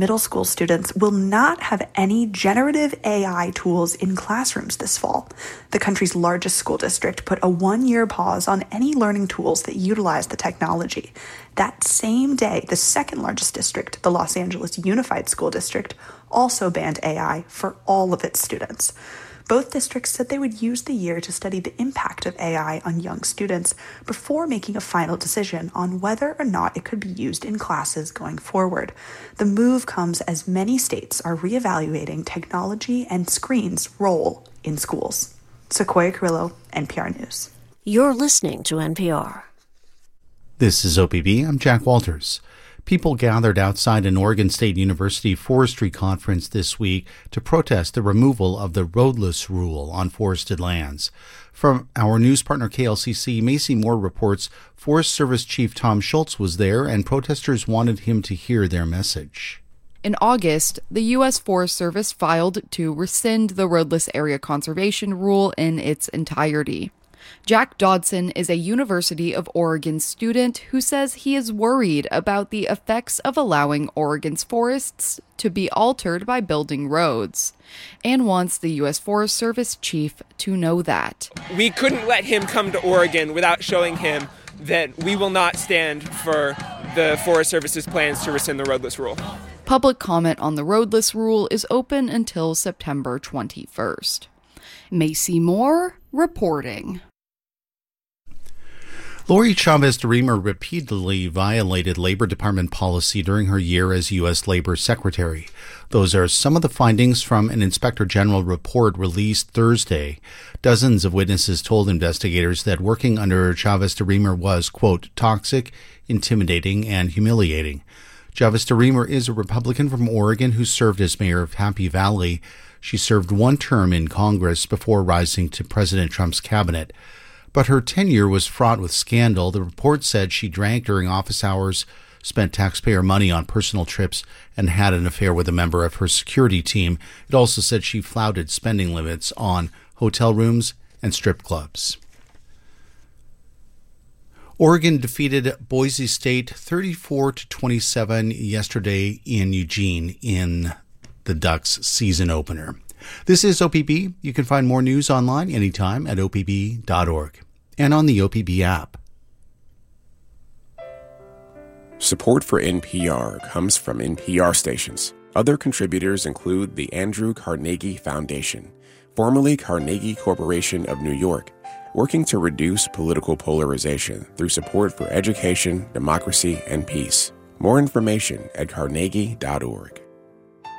middle school students will not have any generative AI tools in classrooms this fall. The country's largest school district put a 1-year pause on any learning tools that utilize the technology. That same day, the second largest district, the Los Angeles Unified School District, also banned AI for all of its students. Both districts said they would use the year to study the impact of AI on young students before making a final decision on whether or not it could be used in classes going forward. The move comes as many states are reevaluating technology and screens' role in schools. Sequoia Carrillo, NPR News. You're listening to NPR. This is OPB. I'm Jack Walters. People gathered outside an Oregon State University forestry conference this week to protest the removal of the roadless rule on forested lands. From our news partner KLCC, Macy Moore reports Forest Service Chief Tom Schultz was there and protesters wanted him to hear their message. In August, the U.S. Forest Service filed to rescind the roadless area conservation rule in its entirety. Jack Dodson is a University of Oregon student who says he is worried about the effects of allowing Oregon's forests to be altered by building roads, and wants the U.S. Forest Service chief to know that. We couldn't let him come to Oregon without showing him that we will not stand for the Forest Service's plans to rescind the roadless rule. Public comment on the roadless rule is open until September 21st. Macy Moore reporting. Lori Chavez de Remer repeatedly violated Labor Department policy during her year as U.S. Labor Secretary. Those are some of the findings from an Inspector General report released Thursday. Dozens of witnesses told investigators that working under Chavez de Remer was, quote, toxic, intimidating, and humiliating. Chavez de Remer is a Republican from Oregon who served as mayor of Happy Valley. She served one term in Congress before rising to President Trump's cabinet. But her tenure was fraught with scandal. The report said she drank during office hours, spent taxpayer money on personal trips, and had an affair with a member of her security team. It also said she flouted spending limits on hotel rooms and strip clubs. Oregon defeated Boise State 34-27 yesterday in Eugene in the Ducks season opener. This is OPB. You can find more news online anytime at opb.org and on the OPB app. Support for NPR comes from NPR stations. Other contributors include the Andrew Carnegie Foundation, formerly Carnegie Corporation of New York, working to reduce political polarization through support for education, democracy, and peace. More information at carnegie.org.